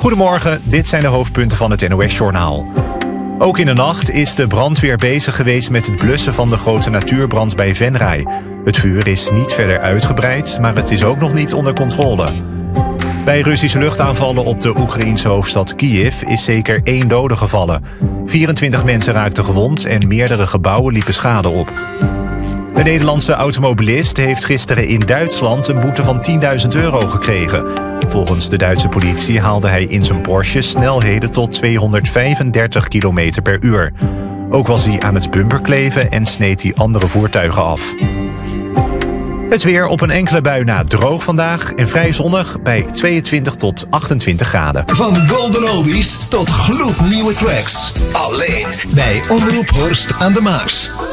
Goedemorgen, dit zijn de hoofdpunten van het NOS-journaal. Ook in de nacht is de brandweer bezig geweest met het blussen van de grote natuurbrand bij Venray. Het vuur is niet verder uitgebreid, maar het is ook nog niet onder controle. Bij Russische luchtaanvallen op de Oekraïense hoofdstad Kiev is zeker 1 dode gevallen. 24 mensen raakten gewond en meerdere gebouwen liepen schade op. Een Nederlandse automobilist heeft gisteren in Duitsland een boete van €10.000 gekregen. Volgens de Duitse politie haalde hij in zijn Porsche snelheden tot 235 km per uur. Ook was hij aan het bumperkleven en sneed hij andere voertuigen af. Het weer: op een enkele bui na droog vandaag en vrij zonnig bij 22 tot 28 graden. Van golden oldies tot gloednieuwe tracks. Alleen bij Omroep Horst aan de Maas.